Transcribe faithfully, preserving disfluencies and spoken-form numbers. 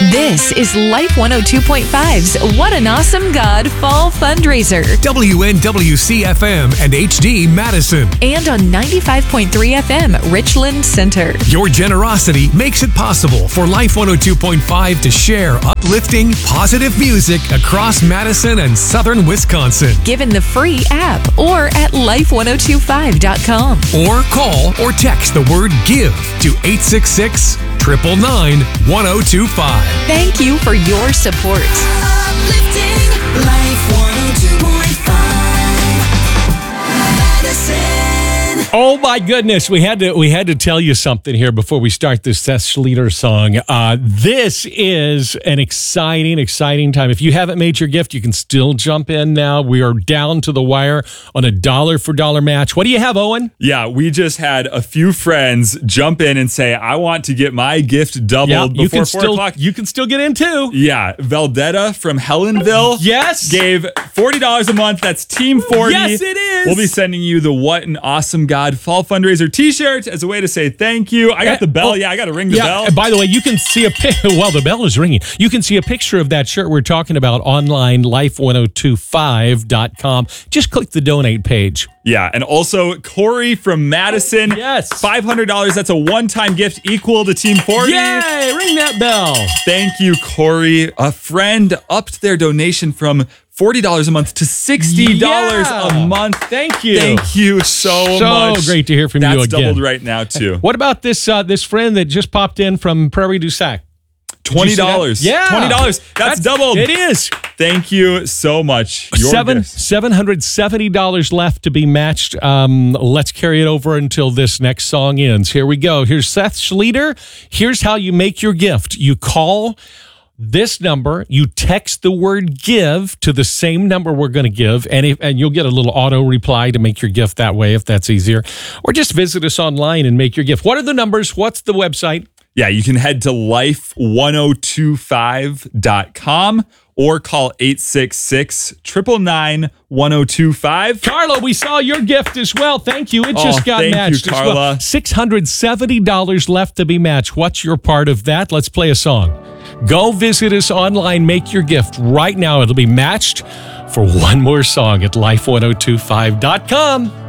This is Life one oh two point five's What an Awesome God Fall Fundraiser. W N W C F M and H D Madison. And on ninety-five point three F M, Richland Center. Your generosity makes it possible for Life one oh two point five to share uplifting, positive music across Madison and southern Wisconsin. Give in the free app or at life one oh two five dot com. Or call or text the word GIVE to eight six six, nine nine nine, one oh two five. Thank you for your support. Uplifting Life one oh two point five Madison. Oh my goodness, we had to we had to tell you something here before we start this Seth Schleter song. Uh, this is an exciting, exciting time. If you haven't made your gift, you can still jump in now. We are down to the wire on a dollar for dollar match. What do you have, Owen? Yeah, we just had a few friends jump in and say, I want to get my gift doubled Yeah, before you can four still o'clock. you can still get in too. Yeah, Veldetta from Helenville. Yes. Gave forty dollars a month. That's Team forty. Yes, it is. We'll be sending you the What an Awesome God Fall Fundraiser t-shirt as a way to say thank you. I got the bell. Oh, yeah, I got to ring the yeah, bell. and by the way, you can see a pic. Well, the bell is ringing. You can see a picture of that shirt we're talking about online, life one oh two five dot com. Just click the donate page. Yeah, and also Corey from Madison. Yes. five hundred dollars. That's a one-time gift equal to Team forty. Yay! Ring that bell. Thank you, Corey. A friend upped their donation from forty dollars a month to sixty dollars Yeah. a month. Thank you. Thank you so, So much. great to hear from That's you again. doubled right now, too. What about this uh, this friend that just popped in from Prairie du Sac? twenty dollars. Yeah. twenty dollars. That's, doubled. It is. Thank you so much. Your Seven gifts. seven hundred seventy dollars left to be matched. Um, let's carry it over until this next song ends. Here we go. Here's Seth Schleter. Here's how you make your gift. You call this number, you text the word give to the same number we're going to give, and if, and you'll get a little auto reply to make your gift that way if that's easier. Or just visit us online and make your gift. What are the numbers? What's the website? Yeah, you can head to life one oh two five dot com or call eight six six, nine nine nine, one oh two five. Carla, we saw your gift as well. Thank you. It Oh, just got thank you, matched as well. Carla. six hundred seventy dollars left to be matched. What's your part of that? Let's play a song. Go visit us online. Make your gift right now. It'll be matched for one more song at life one oh two five dot com.